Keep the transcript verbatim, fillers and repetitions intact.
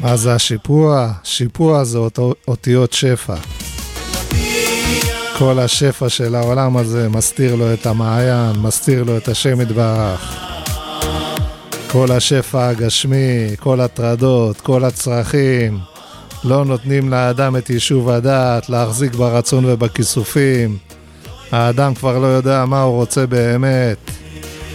מה זה השיפוע? שיפוע זה אות... אותיות שפע. כל השפע של העולם הזה מסתיר לו את המעיין, מסתיר לו את השם יתברך. כל השפע הגשמי, כל הטרדות, כל הצרכים, לא נותנים לאדם את יישוב הדעת, להחזיק ברצון ובכיסופים. האדם כבר לא יודע מה הוא רוצה באמת.